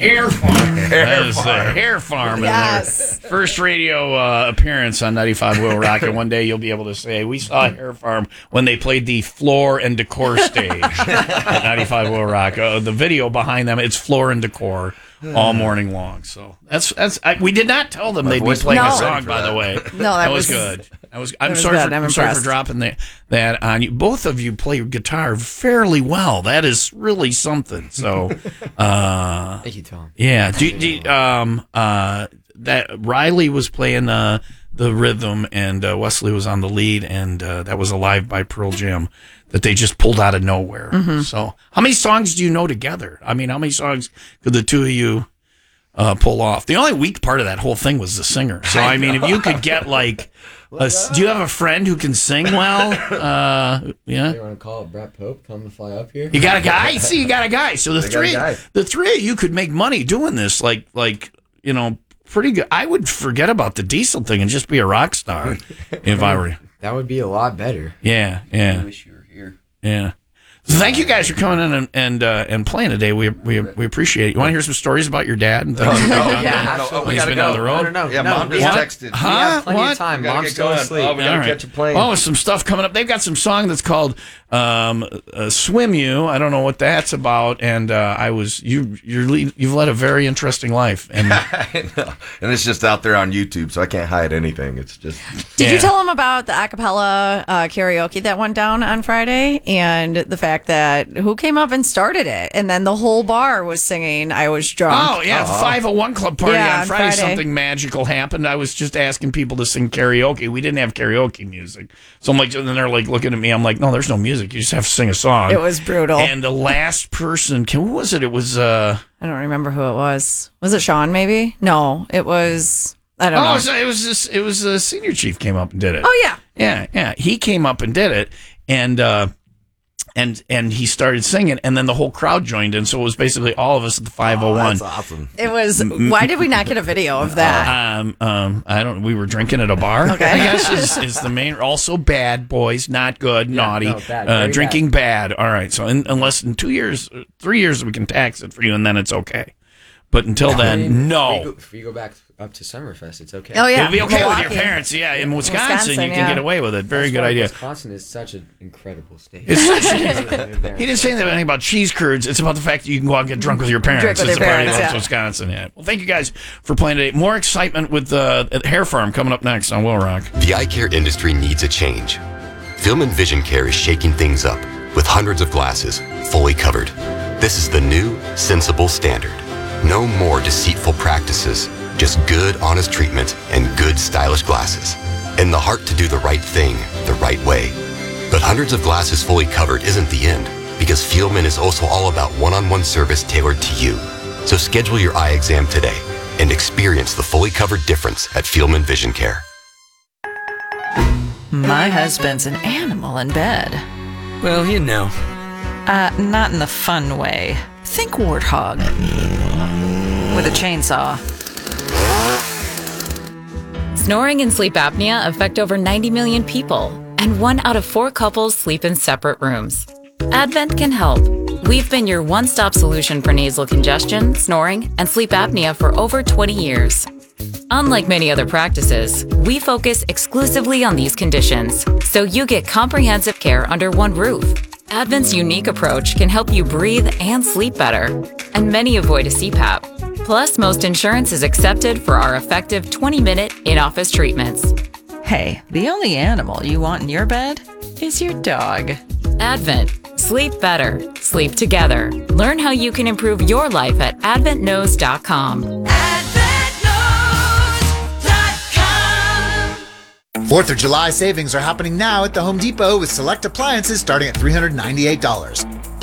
Hair Farm. That is the Hair Farm. Yes. In their first radio appearance on 95 Will Rock. And one day you'll be able to say, we saw Hair Farm when they played the Floor and Decor stage at 95 Will Rock. The video behind them, it's Floor and Decor all morning long. So we did not tell them they'd be playing a song, by the way. No, that was good. I'm sorry for dropping that on you. Both of you play guitar fairly well. That is really something. So, thank you, Tom. Yeah. That Riley was playing the rhythm, and Wesley was on the lead, and that was a live by Pearl Jam that they just pulled out of nowhere. Mm-hmm. So, how many songs do you know together? I mean, how many songs could the two of you pull off? The only weak part of that whole thing was the singer. So, I mean, if you could get like, do you have a friend who can sing well? Yeah. You want to call it Brett Pope? Tell him to fly up here. You got a guy. See, you got a guy. So the three of you could make money doing this. Like pretty good. I would forget about the Diesel thing and just be a rock star if I were. That would be a lot better. Yeah. I wish you were here. Yeah. So thank you guys for coming in and playing today. We appreciate it. You want to hear some stories about your dad and things? We He's gotta been go. on the road. No. Yeah, Mom just texted. We have plenty What? of time. We gotta Mom's get still going. asleep. Oh, we gotta All right. catch a plane. Oh, some stuff coming up. They've got some song that's called "Swim You." I don't know what that's about, and you've led a very interesting life. And I know. And it's just out there on YouTube, so I can't hide anything. It's just. Did you tell him about the a cappella karaoke that went down on Friday and the fact that who came up and started it? And then the whole bar was singing I Was Drunk. Oh, yeah, the 501 Club party Yeah, on Friday. Something magical happened. I was just asking people to sing karaoke. We didn't have karaoke music. So I'm like, and then they're like looking at me. I'm like, no, there's no music. You just have to sing a song. It was brutal. And the last person, who was it? It was, I don't remember who it was. Was it Sean, maybe? No, it was, I don't know. It was the senior chief came up and did it. Oh, yeah. Yeah. He came up and did it. And he started singing, and then the whole crowd joined in. So it was basically all of us at the 501. That's awesome. It was, why did we not get a video of that? We were drinking at a bar. Okay. I guess is the main. Also bad boys, not good, naughty, no, bad, very drinking bad. All right. So unless in 2 years, 3 years, we can tax it for you, and then it's okay. But until then, no. If you go back up to Summerfest, it's okay. Oh, yeah. It'll be okay with your Milwaukee. parents. Yeah, in Wisconsin, you can yeah. get away with it. Very That's good why idea. Wisconsin is such an incredible state. It's He didn't say anything about cheese curds. It's about the fact that you can go out and get drunk with your parents. Drink with It's your a party parents, that's yeah. Wisconsin. Yeah. Well, thank you guys for playing today. More excitement with at Hair Farm coming up next on Will Rock. The eye care industry needs a change. Film and Vision Care is shaking things up with hundreds of glasses fully covered. This is the new, sensible standard. No more deceitful practices, just good, honest treatment and good, stylish glasses. And the heart to do the right thing the right way. But hundreds of glasses fully covered isn't the end, because Fieldman is also all about one-on-one service tailored to you. So schedule your eye exam today and experience the fully covered difference at Fieldman Vision Care. My husband's an animal in bed. Well, you know. Not in the fun way. Think warthog. With a chainsaw. Snoring and sleep apnea affect over 90 million people, and 1 out of 4 couples sleep in separate rooms. Advent can help. We've been your one-stop solution for nasal congestion, snoring, and sleep apnea for over 20 years. Unlike many other practices, we focus exclusively on these conditions, so you get comprehensive care under one roof. Advent's unique approach can help you breathe and sleep better, and many avoid a CPAP. Plus, most insurance is accepted for our effective 20-minute in-office treatments. Hey, the only animal you want in your bed is your dog. Advent. Sleep better. Sleep together. Learn how you can improve your life at adventknows.com. 4th of July savings are happening now at the Home Depot with select appliances starting at $398.